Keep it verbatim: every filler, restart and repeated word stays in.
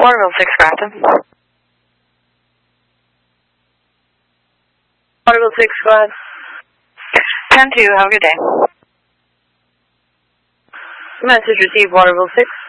Waterville six, Grafton. Waterville six, go ahead. ten two, have a good day. Message received, Waterville six.